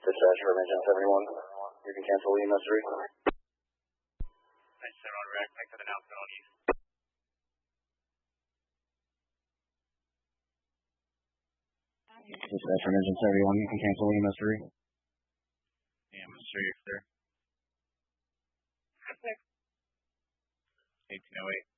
Dispatch for Engine 71. You can cancel EMS 3. Nice, on rack. Thanks for the announcement on East. Dispatch for Engine 71. You can cancel EMS 3. EMS 3, sir. 1808.